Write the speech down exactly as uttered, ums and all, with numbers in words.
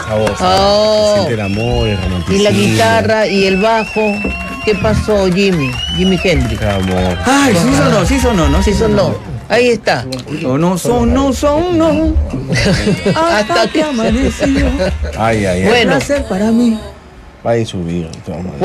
sabor. Oh. Se siente el amor, el romanticismo. Y la guitarra y el bajo. ¿Qué pasó, Jimmy? Jimi Hendrix. Qué amor. Ay, sí sonó, sí sonó, ¿no? Sí sonó. Ahí está. Sonó, sonó, sonó. Hasta que amaneció. Ay, ay, ay. Bueno. Placer para mí. Va a subir. de todas maneras.